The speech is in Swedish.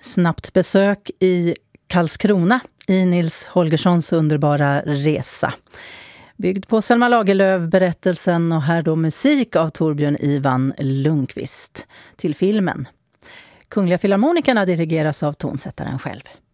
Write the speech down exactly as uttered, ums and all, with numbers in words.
snabbt besök i Karlskrona i Nils Holgerssons underbara resa. Byggd på Selma Lagerlöf-berättelsen och här då musik av Torbjörn Ivan Lundqvist till filmen. Kungliga Filharmonikerna dirigeras av tonsättaren själv.